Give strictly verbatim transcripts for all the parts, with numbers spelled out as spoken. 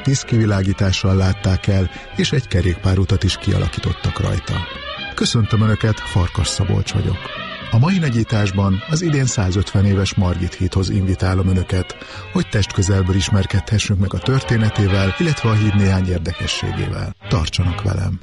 tíz kivilágítással látták el, és egy kerékpárutat is kialakítottak rajta. Köszöntöm Önöket, Farkas Szabolcs vagyok. A mai nagyításban az idén százötven éves Margit hídhoz invitálom Önöket, hogy testközelből ismerkedhessünk meg a történetével, illetve a híd néhány érdekességével. Tartsanak velem!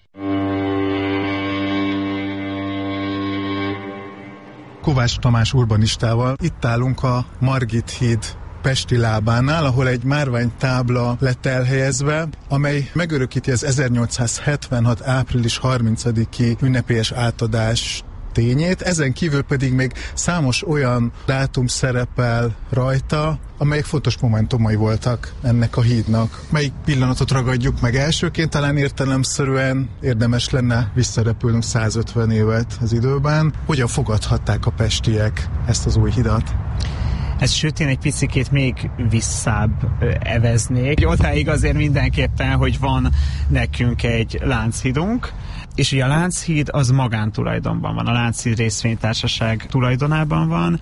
Kovács Tamás urbanistával itt állunk a Margit híd pesti lábánál, ahol egy márványtábla lett elhelyezve, amely megörökíti az ezernyolcszázhetvenhat. április harmincadiki ünnepélyes átadás tényét, ezen kívül pedig még számos olyan dátum szerepel rajta, amelyek fontos momentumai voltak ennek a hídnak. Melyik pillanatot ragadjuk meg elsőként? Talán értelemszerűen érdemes lenne visszarepülnünk százötven évet az időben. Hogyan fogadhatták a pestiek ezt az új hidat? Ez sőt, én egy picikét még visszább eveznék. Odáig azért mindenképpen, hogy van nekünk egy Lánchídunk, és ugye a Lánchíd az magántulajdonban van, a Lánchíd részvénytársaság tulajdonában van,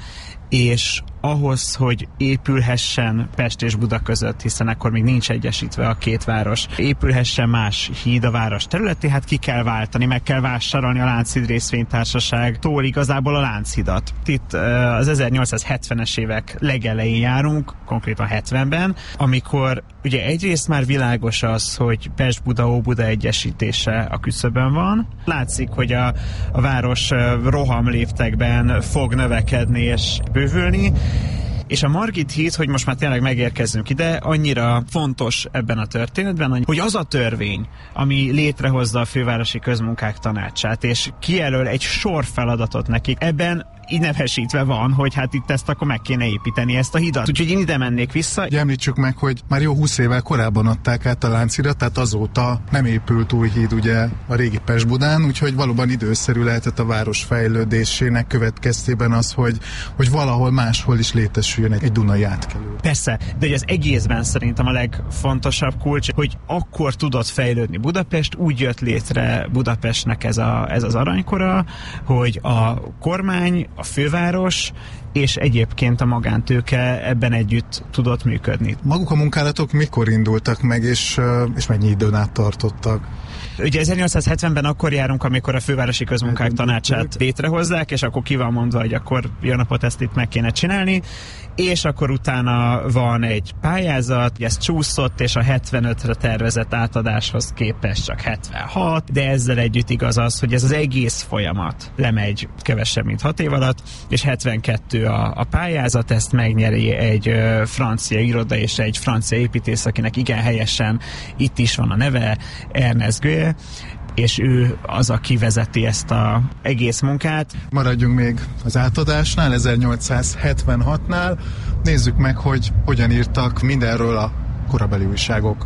és ahhoz, hogy épülhessen Pest és Buda között, hiszen akkor még nincs egyesítve a két város, épülhessen más híd a város területén, hát ki kell váltani, meg kell vásárolni a Lánchíd részvénytársaságtól igazából a Lánchidat. Itt az ezernyolcszázhetvenes évek legelején járunk, konkrétan hetvenben, amikor ugye egyrészt már világos az, hogy Pest-Buda-Óbuda egyesítése a küszöbön van. Látszik, hogy a, a város rohamléptekben fog növekedni és bővülni, és a Margit híd, hogy most már tényleg megérkezzünk ide, annyira fontos ebben a történetben, hogy az a törvény, ami létrehozza a Fővárosi Közmunkák Tanácsát, és kijelöl egy sor feladatot nekik, ebben így nevesítve van, hogy hát itt ezt akkor meg kéne építeni, ezt a hidat. Úgyhogy én ide mennék vissza. Említsük meg, hogy már jó húsz évvel korábban adták át a Lánchidat, tehát azóta nem épült új híd ugye a régi Pest-Budán, úgyhogy valóban időszerű lehetett a város fejlődésének következtében az, hogy, hogy valahol máshol is létesüljön egy, egy Dunai átkelő. Persze, de hogy az egészben szerintem a legfontosabb kulcs, hogy akkor tudott fejlődni Budapest, úgy jött létre Budapestnek ez, a, ez az aranykora, hogy a kormány, a főváros és egyébként a magántőke ebben együtt tudott működni. Maguk a munkálatok mikor indultak meg, és, és mennyi időn át tartottak? Ugye ezernyolcszázhetvenben akkor járunk, amikor a Fővárosi Közmunkák Tanácsát létrehozzák, és akkor ki van mondva, hogy akkor jó napot, ezt itt meg kéne csinálni, és akkor utána van egy pályázat, ez csúszott, és a hetvenötre tervezett átadáshoz képest csak hetvenhat, de ezzel együtt igaz az, hogy ez az egész folyamat lemegy kevesebb, mint hat év alatt, és hetvenkettő a, a pályázat, ezt megnyeri egy ö, francia iroda és egy francia építész, akinek igen helyesen itt is van a neve, Ernest Goyer, és ő az, aki vezeti ezt az egész munkát. Maradjunk még az átadásnál, ezernyolcszázhetvenhatnál. Nézzük meg, hogy hogyan írtak mindenről a korabeli újságok.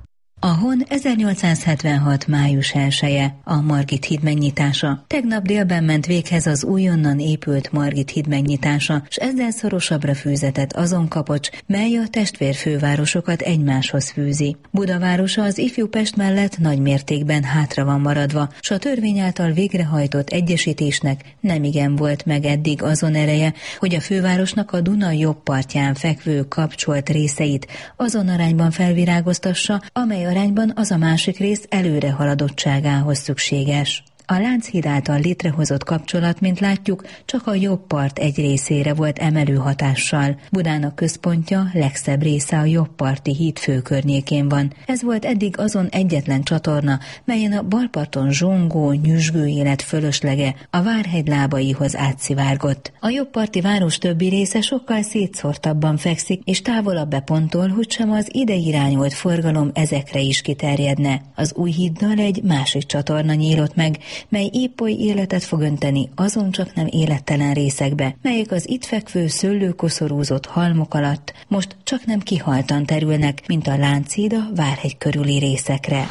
A Hon ezernyolcszázhetvenhat. május elseje, a Margit híd megnyitása. Tegnap délben ment véghez az újonnan épült Margit híd megnyitása, s ezzel szorosabbra fűzetett azon kapocs, mely a testvérfővárosokat egymáshoz fűzi. Budavárosa az ifjú Pest mellett nagy mértékben hátra van maradva, s a törvény által végrehajtott egyesítésnek nemigen volt meg eddig azon ereje, hogy a fővárosnak a Duna jobb partján fekvő kapcsolt részeit azon arányban felvirágoztassa, amely arányban az a másik rész előre haladottságához szükséges. A Lánchíd által létrehozott kapcsolat, mint látjuk, csak a jobb part egy részére volt emelő hatással. Budának központja, legszebb része a jobb parti híd főkörnyékén van. Ez volt eddig azon egyetlen csatorna, melyen a balparton zsongó, nyüzsgő élet fölöslege a Várhegy lábaihoz átszivárgott. A jobb parti város többi része sokkal szétszórtabban fekszik, és távolabb bepontol, hogy sem az ide irányolt forgalom ezekre is kiterjedne. Az új híddal egy másik csatorna nyílott meg, mely épp oly életet fog önteni azon csak nem élettelen részekbe, melyek az itt fekvő szőlőkoszorúzott halmok alatt most csak nem kihaltan terülnek, mint a Lánchíd a Várhegy körüli részekre.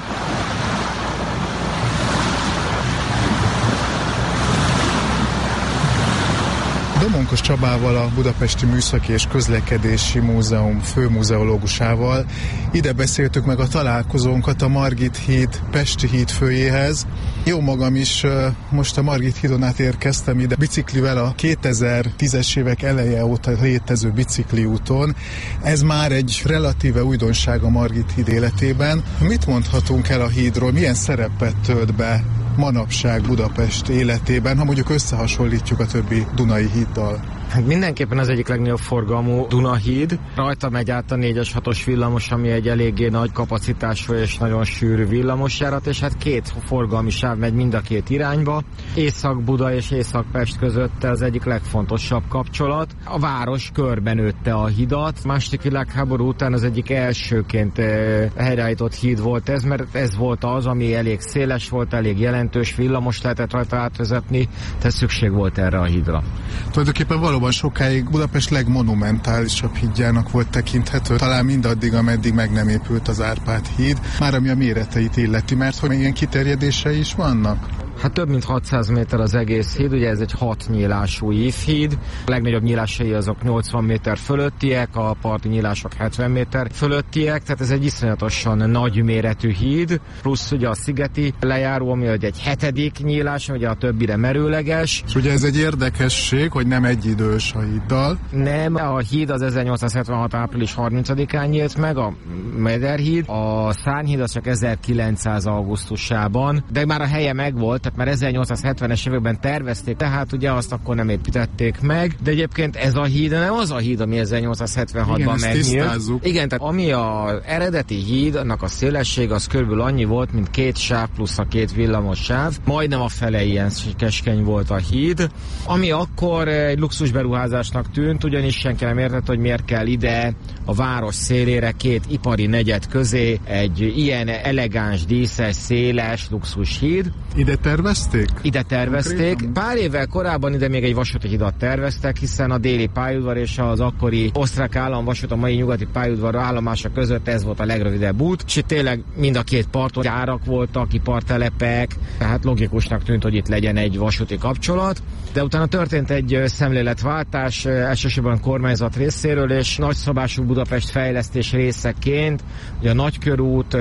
Simonko Csabával, a Budapesti Műszaki és Közlekedési Múzeum főmuzeológusával ide beszéltük meg a találkozónkat a Margit híd Pesti hídfőjéhez. Jó magam is most a Margit hídon át érkeztem ide biciklivel a kétezer-tízes évek eleje óta létező bicikliúton. Ez már egy relatíve újdonság a Margit híd életében. Mit mondhatunk el a hídról? Milyen szerepet tölt be manapság Budapest életében, ha mondjuk összehasonlítjuk a többi Dunai híddal? Hát mindenképpen az egyik legnagyobb forgalmú Dunahíd. Rajta megy át a négyes hatos villamos, ami egy eléggé nagy kapacitású és nagyon sűrű villamosjárat, és hát két forgalmi sáv megy mind a két irányba. Észak-Buda és Észak-Pest között az egyik legfontosabb kapcsolat. A város körben nőtte a hidat. A második világháború után az egyik elsőként helyreállított híd volt ez, mert ez volt az, ami elég széles volt, elég jelentős, villamos lehetett rajta átvezetni, tehát szükség volt erre a hídra. Tulajdonképpen valóban sokáig Budapest legmonumentálisabb hídjának volt tekinthető, talán mindaddig, ameddig meg nem épült az Árpád híd, már ami a méreteit illeti, mert hogy ilyen kiterjedései is vannak. Hát több mint hatszáz méter az egész híd, ugye ez egy hat nyílású ívhíd. A legnagyobb nyílásai azok nyolcvan méter fölöttiek, a parti nyílások hetven méter fölöttiek, tehát ez egy iszonyatosan nagy méretű híd, plusz ugye a szigeti lejáró, ami egy hetedik nyílás, ugye a többire merőleges. És ugye ez egy érdekesség, hogy nem egyidős a híddal. Nem, a híd az ezernyolcszázhetvenhat április harmincadikán nyílt meg, a Mederhíd, a Szárnyhíd az csak ezerkilencszáz augusztusában, de már a helye megvolt, tehát már ezernyolcszázhetvenes években tervezték, tehát ugye azt akkor nem építették meg, de egyébként ez a híd nem az a híd, ami ezernyolcszázhetvenhatban megnyílt. Igen, tehát ami az eredeti híd, annak a szélesség az körülbelül annyi volt, mint két sáv plusz a két villamos sáv, majdnem a fele ilyen keskeny volt a híd, ami akkor egy luxusberuházásnak tűnt, ugyanis senki nem értett, hogy miért kell ide a város szélére két ipari negyed közé egy ilyen elegáns, díszes, széles luxus híd. Ide tervezték? Ide tervezték. Konkrétan? Pár évvel korábban ide még egy vasúti hidat terveztek, hiszen a déli pályaudvar és az akkori osztrák államvasút, a mai nyugati pályaudvar állomása között ez volt a legrövidebb út, és itt tényleg mind a két parton gyárak voltak, ipartelepek, tehát logikusnak tűnt, hogy itt legyen egy vasúti kapcsolat, de utána történt egy szemléletváltás, elsősorban kormányzat részéről, és nagyszabású Budapest fejlesztés részeként, ugye a Nagykörút,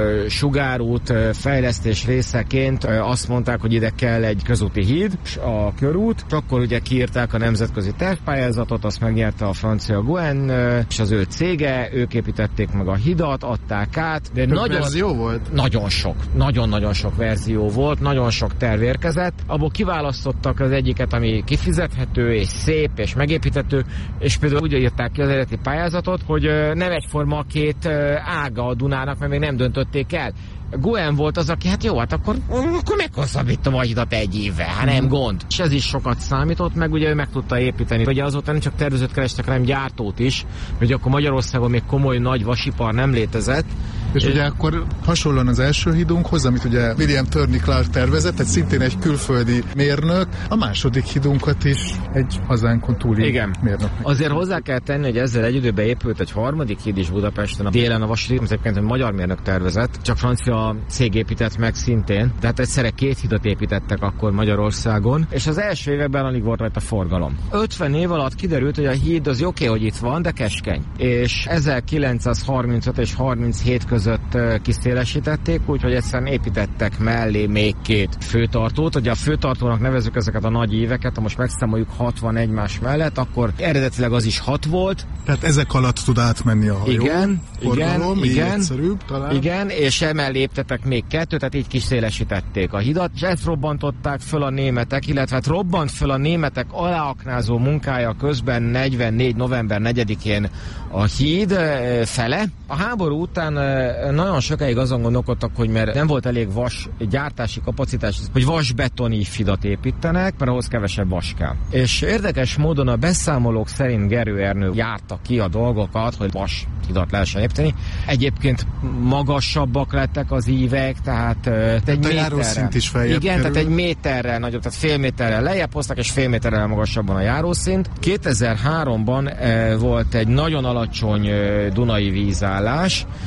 Sugárút fejlesztés részeként azt mondták, hogy ide kell egy közúti híd, a körút, és akkor ugye kiírták a nemzetközi tervpályázatot, azt megnyerte a francia Gouen és az ő cége, ők építették meg a hidat, adták át. De nagyon, verzió volt? Nagyon sok, nagyon-nagyon sok verzió volt, nagyon sok terv érkezett, abból kiválasztottak az egyiket, ami kifizethető és szép és megépíthető, és például úgy írták ki az eredeti pályázatot, hogy nem egyforma két ága a Dunának, mert még nem döntötték el. Gouen volt az, aki hát jó, hát akkor, akkor meghosszabbítom a hidat egy évvel, hát nem gond. És ez is sokat számított, meg ugye ő meg tudta építeni. Ugye azóta nem csak tervezőt kerestek, hanem gyártót is, hogy akkor Magyarországon még komoly nagy vasipar nem létezett. És é. ugye akkor hasonlóan az első hídunkhoz, amit ugye William Turney Clark tervezett, egy szintén egy külföldi mérnök, a második hídunkat is egy hazánkon túli Igen. mérnök. Azért hozzá kell tenni, hogy ezzel egy időben épült egy harmadik híd is Budapesten, a délen a vasúti, egyébként egy magyar mérnök tervezett, csak francia cég épített meg szintén, tehát egyszerre két hidat építettek akkor Magyarországon, és az első években alig volt rajta forgalom. ötven év alatt kiderült, hogy a híd az oké, hogy itt van, de keskeny. És ezerkilencszázharmincöt és harminchét között kiszélesítették, úgyhogy egyszerűen építettek mellé még két főtartót. Ugye a főtartónak nevezzük ezeket a nagy éveket, ha most megszámoljuk hatvan egymás mellett, akkor eredetileg az is hat volt. Tehát ezek alatt tud átmenni a hajó. Igen, forgalom, igen, igen, egyszerűbb, talán. igen, és emellé építettek még kettőt, tehát így kiszélesítették a hidat, és ezt robbantották föl a németek, illetve hát robbant föl a németek aláaknázó munkája közben negyvennégy november negyedikén a híd fele. A háború után nagyon sokáig azon gondolkodtak, hogy mert nem volt elég vas gyártási kapacitás, hogy vasbetoni hidat építenek, mert ahhoz kevesebb vas kell. És érdekes módon a beszámolók szerint Gerő Ernő járta ki a dolgokat, hogy vas hidat lehessen építeni. Egyébként magasabbak lettek az ívek, tehát egy méterrel. A járószint is feljebb Igen, kerül. tehát egy méterrel nagyobb, tehát fél méterrel lejjebb hoztak, és fél méterrel magasabban a járószint. kétezer-háromban e, volt egy nagyon alacsony e, Dunai vízállás, és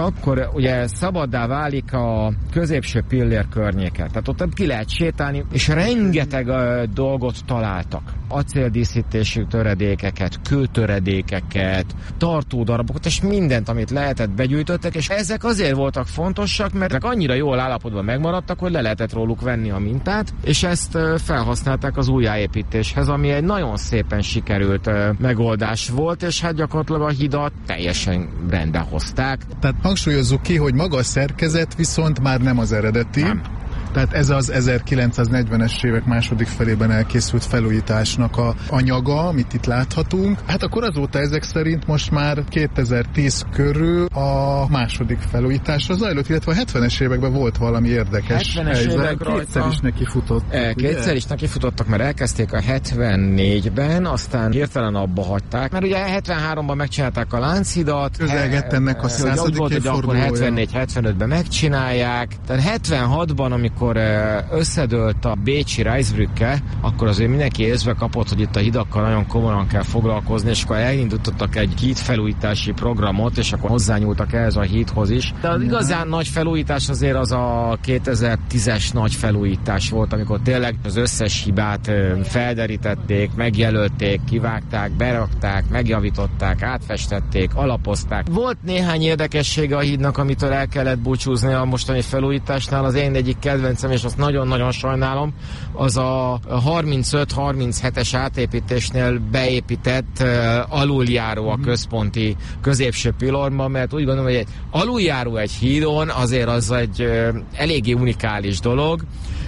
akkor ugye szabaddá válik a középső pillér környéke. Tehát ott ki lehet sétálni, és rengeteg uh, dolgot találtak. Acéldíszítésű töredékeket, kőtöredékeket, tartódarabokat, és mindent, amit lehetett, begyűjtöttek, és ezek azért voltak fontosak, mert ezek annyira jól állapotban megmaradtak, hogy le lehetett róluk venni a mintát, és ezt uh, felhasználták az újjáépítéshez, ami egy nagyon szépen sikerült uh, megoldás volt, és hát gyakorlatilag a hidat teljesen rendbe hozták. Tehát hangsúlyozzuk ki, hogy maga a szerkezet viszont már nem az eredeti. Nem. Tehát ez az ezerkilencszáznegyvenes évek második felében elkészült felújításnak a anyaga, amit itt láthatunk. Hát akkor azóta ezek szerint most már kétezer-tíz körül a második felújításra zajlott, illetve a hetvenes években volt valami érdekes hetvenes helyzet. Kétszer is nekifutottak. E, kétszer is nekifutottak, mert elkezdték a hetvennégyben, aztán hirtelen abba hagyták, mert ugye hetvenháromban megcsinálták a Lánchidat. Közelgett ennek a századik évfordulója. hetvennégy hetvenötben megcsinálják, tehát hetvenhatban, amikor összedőlt a bécsi Reisbrücke, akkor azért mindenki észbe kapott, hogy itt a hidakkal nagyon komolyan kell foglalkozni, és akkor elindítottak egy hídfelújítási programot, és akkor hozzányúltak ehhez a hídhoz is. De az igazán nagy felújítás azért az a kétezer-tízes nagy felújítás volt, amikor tényleg az összes hibát felderítették, megjelölték, kivágták, berakták, megjavították, átfestették, alapozták. Volt néhány érdekessége a hídnak, amitől el kellett búcsúzni a mostani felújításnál. Az én egyik kedvencem, és azt nagyon-nagyon sajnálom, az a harmincöt harminchetes átépítésnél beépített uh, aluljáró a központi középső pillorban, mert úgy gondolom, hogy egy aluljáró egy hídon azért az egy uh, eléggé unikális dolog,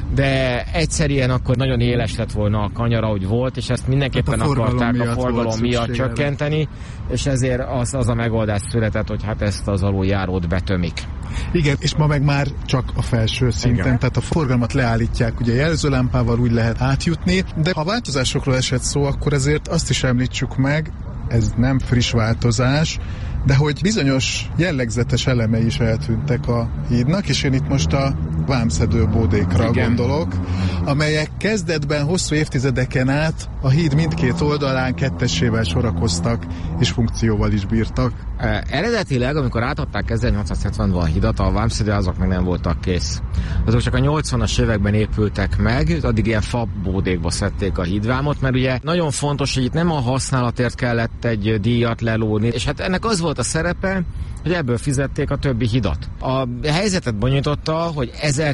de egyszerűen akkor nagyon éles lett volna a kanyar, ahogy volt, és ezt mindenképpen hát a akarták a forgalom miatt csökkenteni, és ezért az, az a megoldás született, hogy hát ezt az aluljárót betömik. Igen, és ma meg már csak a felső szinten, igen. Tehát a forgalmat leállítják, ugye jelzőlámpával úgy lehet átjutni, de ha változásokról esett szó, akkor ezért azt is említsük meg, ez nem friss változás, de hogy bizonyos jellegzetes elemei is eltűntek a hídnak, és én itt most a vámszedő bódékra igen. gondolok, amelyek kezdetben hosszú évtizedeken át a híd mindkét oldalán kettesével sorakoztak, és funkcióval is bírtak. E, eredetileg, amikor átadták ezernyolcszázhetvenben a hidat, a vámszedő azok meg nem voltak kész. Azok csak a nyolcvanas években épültek meg, addig ilyen fabódékba szedték a hídvámot, mert ugye nagyon fontos, hogy itt nem a használatért kellett egy díjat lelóni, és hát ennek az volt a szerepe, hogy ebből fizették a többi hidat. A helyzetet bonyolította, hogy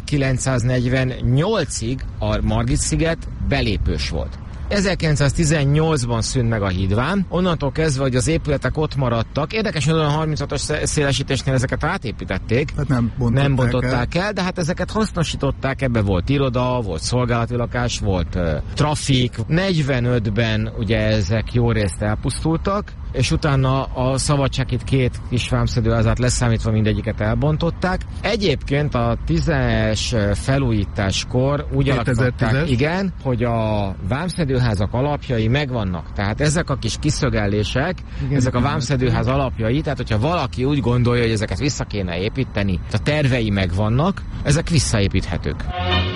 ezerkilencszáznegyvennyolcig a Margit-sziget belépős volt. ezerkilencszáztizennyolcban szűnt meg a hídvám, onnantól kezdve, hogy az épületek ott maradtak. Érdekes, hogy a harminchatos szélesítésnél ezeket átépítették, hát nem bontották, nem bontották el. el, de hát ezeket hasznosították, ebbe volt iroda, volt szolgálati lakás, volt uh, trafik. negyvenötben ugye ezek jó részt elpusztultak, és utána a Szabadsághíd két kis vámszedőházát leszámítva mindegyiket elbontották. Egyébként a tízes felújításkor úgy alakították, igen, hogy a vámszedőházak alapjai megvannak. Tehát ezek a kis kiszögellések, igen, ezek a vámszedőház alapjai, tehát hogyha valaki úgy gondolja, hogy ezeket vissza kéne építeni, a tervei megvannak, ezek visszaépíthetők.